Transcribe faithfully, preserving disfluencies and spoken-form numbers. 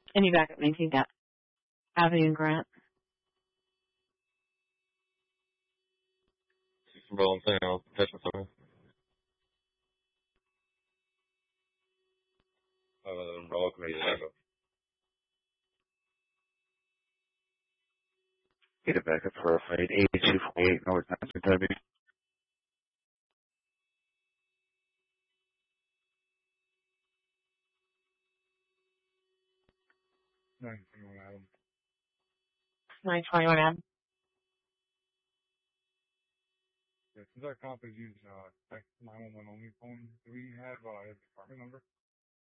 Any backup nineteen Gap Avenue and Grant. Bro, I'm saying I'll catch my phone. Uh, bro, come here. Get it back up for a flight eighty-two forty-eight North Nancy W. nine twenty-one Adam. nine twenty-one Adam. Yeah, since our comp is using uh nine one one only phone, do we have uh his department number?